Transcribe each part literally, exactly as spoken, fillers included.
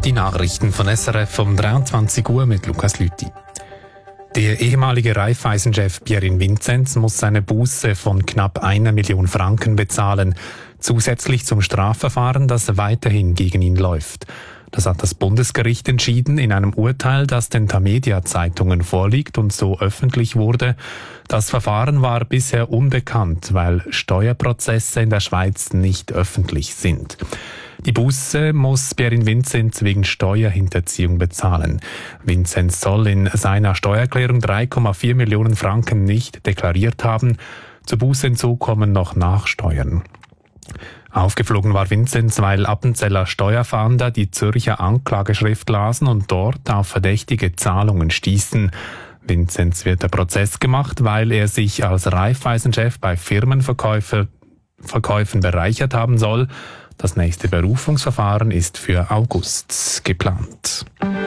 Die Nachrichten von S R F um dreiundzwanzig Uhr mit Lukas Lüthi. Der ehemalige Raiffeisen-Chef Pierin Vinzenz muss eine Buße von knapp einer Million Franken bezahlen, zusätzlich zum Strafverfahren, das weiterhin gegen ihn läuft. Das hat das Bundesgericht entschieden in einem Urteil, das den Tamedia-Zeitungen vorliegt und so öffentlich wurde. Das Verfahren war bisher unbekannt, weil Steuerprozesse in der Schweiz nicht öffentlich sind. Die Buße muss Pierin Vinzenz wegen Steuerhinterziehung bezahlen. Vinzenz soll in seiner Steuererklärung drei Komma vier Millionen Franken nicht deklariert haben. Zur Buße hinzukommen noch Nachsteuern. Aufgeflogen war Vinzenz, weil Appenzeller Steuerfahnder die Zürcher Anklageschrift lasen und dort auf verdächtige Zahlungen stießen. Vinzenz wird der Prozess gemacht, weil er sich als Raiffeisen-Chef bei Firmenverkäufen Verkäufen bereichert haben soll. Das nächste Berufungsverfahren ist für August geplant.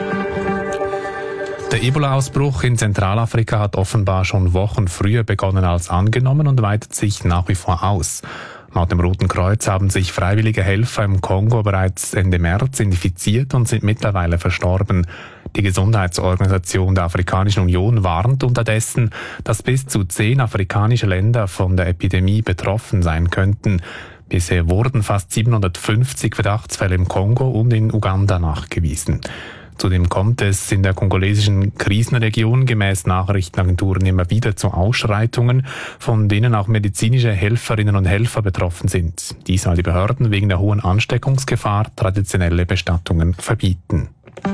Der Ebola-Ausbruch in Zentralafrika hat offenbar schon Wochen früher begonnen als angenommen und weitet sich nach wie vor aus. Laut dem Roten Kreuz haben sich freiwillige Helfer im Kongo bereits Ende März infiziert und sind mittlerweile verstorben. Die Gesundheitsorganisation der Afrikanischen Union warnt unterdessen, dass bis zu zehn afrikanische Länder von der Epidemie betroffen sein könnten. Bisher wurden fast siebenhundertfünfzig Verdachtsfälle im Kongo und in Uganda nachgewiesen. Zudem kommt es in der kongolesischen Krisenregion gemäß Nachrichtenagenturen immer wieder zu Ausschreitungen, von denen auch medizinische Helferinnen und Helfer betroffen sind. Dies soll die Behörden wegen der hohen Ansteckungsgefahr traditionelle Bestattungen verbieten.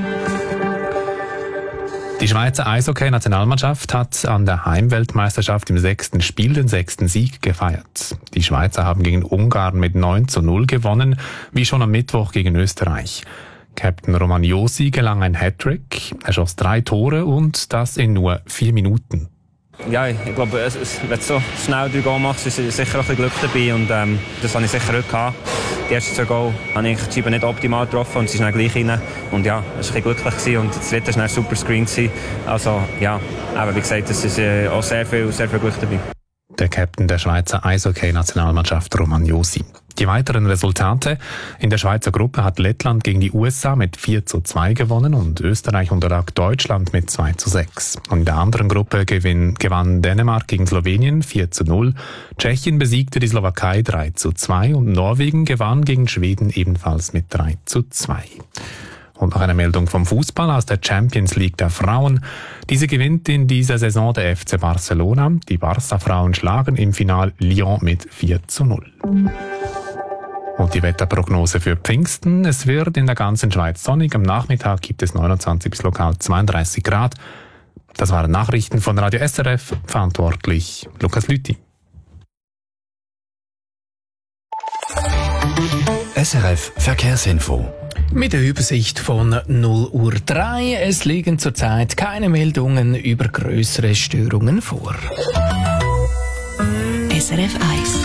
Die Schweizer Eishockey-Nationalmannschaft hat an der Heimweltmeisterschaft im sechsten Spiel den sechsten Sieg gefeiert. Die Schweizer haben gegen Ungarn mit neun zu null gewonnen, wie schon am Mittwoch gegen Österreich. Captain Roman Josi gelang ein Hattrick, er schoss drei Tore und das in nur vier Minuten. Ja, ich glaube, es, es, wenn du so schnell drei Goal machst, ist sicher auch ein Glück dabei und ähm, das habe ich sicher heute gehabt. Die ersten zwei Goal habe ich die Scheibe nicht optimal getroffen und sie ist dann gleich rein. Und ja, es war ein bisschen glücklich und das dritte war ein super Screen. Also ja, aber wie gesagt, es ist äh, auch sehr viel, sehr viel Glück dabei. Der Captain der Schweizer Eishockey-Nationalmannschaft Roman Josi. Die weiteren Resultate: In der Schweizer Gruppe hat Lettland gegen die U S A mit vier zu zwei gewonnen und Österreich unterlag Deutschland mit zwei zu sechs. Und in der anderen Gruppe gewinn, gewann Dänemark gegen Slowenien vier zu null, Tschechien besiegte die Slowakei drei zu zwei und Norwegen gewann gegen Schweden ebenfalls mit drei zu zwei. Und noch eine Meldung vom Fußball aus der Champions League der Frauen. Diese gewinnt in dieser Saison der F C Barcelona. Die Barca-Frauen schlagen im Finale Lyon mit vier zu null. Und die Wetterprognose für Pfingsten. Es wird in der ganzen Schweiz sonnig. Am Nachmittag gibt es neunundzwanzig bis lokal zweiunddreißig Grad. Das waren Nachrichten von Radio S R F. Verantwortlich Lukas Lüthi. S R F Verkehrsinfo. Mit der Übersicht von null Uhr drei. Es liegen zurzeit keine Meldungen über grössere Störungen vor. S R F eins.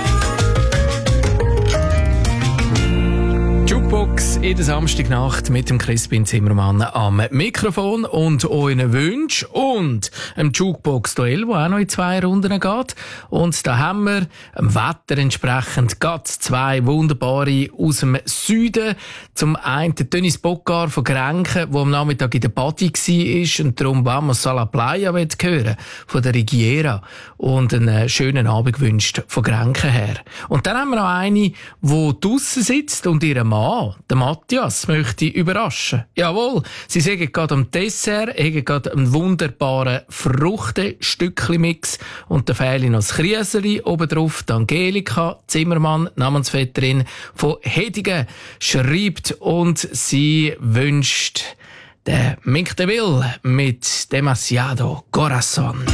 Jukebox in der Samstagnacht mit dem Crispin Zimmermann am Mikrofon und euren Wünschen und einem Jukebox-Duell, das auch noch in zwei Runden geht. Und da haben wir dem Wetter entsprechend gerade zwei wunderbare aus dem Süden. Zum einen der Dennis Bockar von Grenchen, der am Nachmittag in der Badi war und darum Vamos a la Playa hören von der Rigiera und einen schönen Abend gewünscht von Grenchen her. Und dann haben wir noch eine, die draussen sitzt und ihren Mann, der Matthias, möchte überraschen. Jawohl, sie sagen gerade am Dessert, haben gerade einen wunderbaren Fruchtenstückchen-Mix und da fehle noch das Krieseri, obendrauf die Angelika Zimmermann, Namensvetterin von Hedigen, schreibt und sie wünscht den Mick de Ville mit Demasiado Corazon.